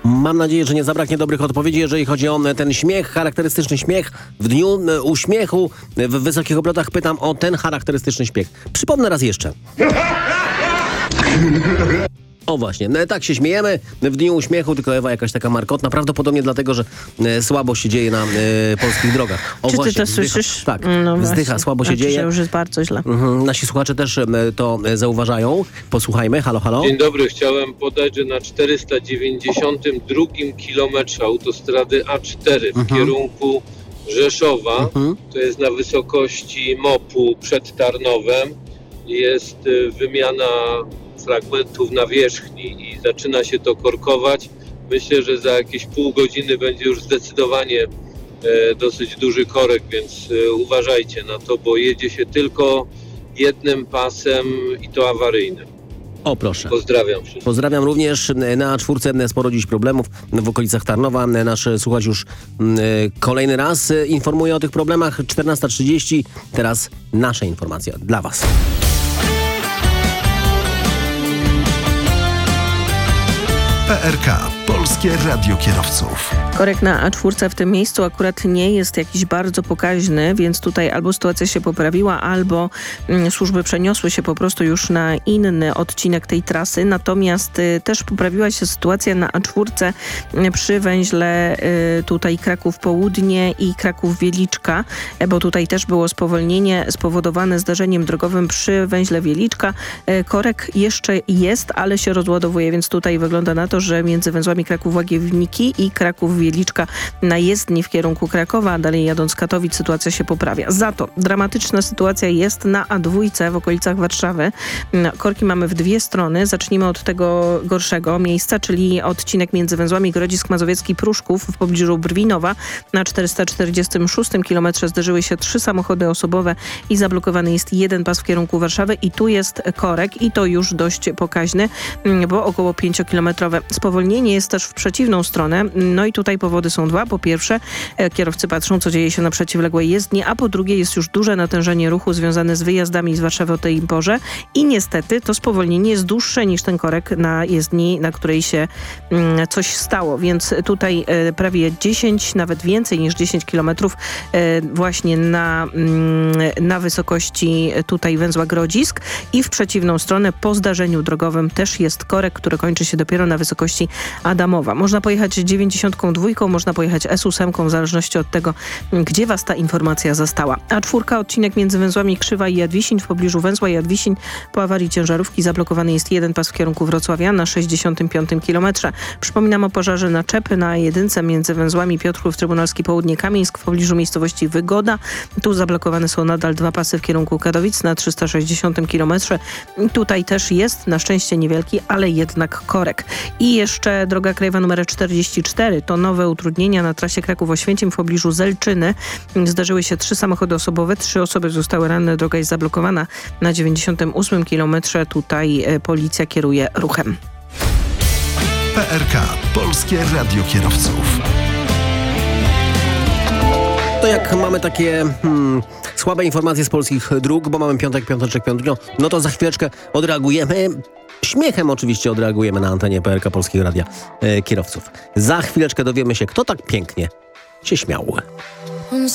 Mam nadzieję, że nie zabraknie dobrych odpowiedzi, jeżeli chodzi o ten śmiech, charakterystyczny śmiech. W dniu uśmiechu w wysokich obrotach pytam o ten charakterystyczny śmiech. Przypomnę raz jeszcze. O właśnie, tak się śmiejemy w dniu uśmiechu, tylko Ewa jakaś taka markotna, prawdopodobnie dlatego, że słabo się dzieje na polskich drogach. O, czy właśnie, ty to wzdycha, słyszysz? tak, No wzdycha, właśnie. słabo się dzieje. Że już jest bardzo źle. Nasi słuchacze też to zauważają. Posłuchajmy, halo, halo. Dzień dobry, chciałem podać, że na 492 kilometrze autostrady A4 w kierunku Rzeszowa, to jest na wysokości MOP-u przed Tarnowem, jest wymiana fragmentów nawierzchni i zaczyna się to korkować. Myślę, że za jakieś pół godziny będzie już zdecydowanie dosyć duży korek, więc uważajcie na to, bo jedzie się tylko jednym pasem i to awaryjnym. O, proszę. Pozdrawiam wszystkich. Pozdrawiam również. Na czwórce sporo dziś problemów w okolicach Tarnowa. Nasz słuchacz już kolejny raz informuje o tych problemach. 14:30. Teraz nasza informacja dla Was. PRK. Polskie Radio Kierowców. Korek na A4 w tym miejscu akurat nie jest jakiś bardzo pokaźny, więc tutaj albo sytuacja się poprawiła, albo służby przeniosły się po prostu już na inny odcinek tej trasy. Natomiast też poprawiła się sytuacja na A4 przy węźle tutaj Kraków Południe i Kraków Wieliczka, bo tutaj też było spowolnienie spowodowane zdarzeniem drogowym przy węźle Wieliczka. Korek jeszcze jest, ale się rozładowuje, więc tutaj wygląda na to, że między węzłami Kraków-Łagiewniki i Kraków-Wieliczka na jezdni w kierunku Krakowa, a dalej jadąc z Katowic sytuacja się poprawia. Za to dramatyczna sytuacja jest na A2 w okolicach Warszawy. Korki mamy w dwie strony. Zacznijmy od tego gorszego miejsca, czyli odcinek między węzłami Grodzisk Mazowiecki-Pruszków w pobliżu Brwinowa. Na 446 km zderzyły się 3 samochody osobowe i zablokowany jest jeden pas w kierunku Warszawy i tu jest korek i to już dość pokaźny, bo około 5-kilometrowe. Spowolnienie jest też w przeciwną stronę. No i tutaj powody są dwa. Po pierwsze, kierowcy patrzą, co dzieje się na przeciwległej jezdni, a po drugie jest już duże natężenie ruchu związane z wyjazdami z Warszawy o tej porze i niestety to spowolnienie jest dłuższe niż ten korek na jezdni, na której się coś stało. Więc tutaj prawie 10, nawet więcej niż 10 kilometrów właśnie na wysokości tutaj węzła Grodzisk i w przeciwną stronę po zdarzeniu drogowym też jest korek, który kończy się dopiero na wysokości Adamowa. Można pojechać 92, można pojechać S8, w zależności od tego, gdzie Was ta informacja zastała. A4, odcinek między węzłami Krzywa i Jadwisin, w pobliżu węzła Jadwisin po awarii ciężarówki zablokowany jest jeden pas w kierunku Wrocławia na 65 kilometrze. Przypominam o pożarze naczepy na jedynce między węzłami Piotrków Trybunalski Południe-Kamieńsk w pobliżu miejscowości Wygoda. Tu zablokowane są nadal dwa pasy w kierunku Katowic na 360 kilometrze. Tutaj też jest na szczęście niewielki, ale jednak korek. I jeszcze droga krajowa numer 44 to nowe utrudnienia na trasie Kraków-Oświęcim w pobliżu Zelczyny. Zdarzyły się 3 samochody osobowe, 3 osoby zostały ranne, droga jest zablokowana na 98 kilometrze. Tutaj policja kieruje ruchem. PRK. Polskie Radio Kierowców. To jak mamy takie słabe informacje z polskich dróg, bo mamy piąteczek, no to za chwileczkę odreagujemy. Śmiechem oczywiście odreagujemy na antenie PRK Polskiego Radia Kierowców. Za chwileczkę dowiemy się, kto tak pięknie się śmiał.